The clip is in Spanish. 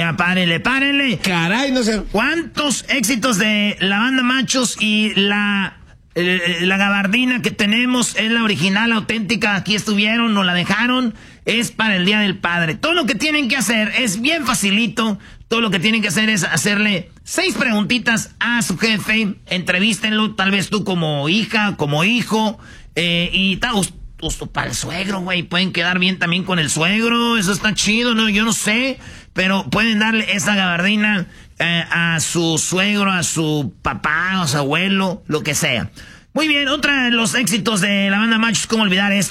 Ya, párenle. Caray, no sé. ¿Cuántos éxitos de la banda Machos y la gabardina que tenemos es la original, auténtica? Aquí estuvieron, nos la dejaron. Es para el Día del Padre. Todo lo que tienen que hacer es bien facilito. Todo lo que tienen que hacer es hacerle 6 preguntitas a su jefe. Entrevístenlo, tal vez tú como hija, como hijo. Y tal, para el suegro, güey. Pueden quedar bien también con el suegro. Eso está chido, ¿no? Yo no sé. Pero pueden darle esa gabardina a su suegro, a su papá, a su abuelo, lo que sea. Muy bien, otra de los éxitos de la banda Machos, ¿cómo olvidar esto?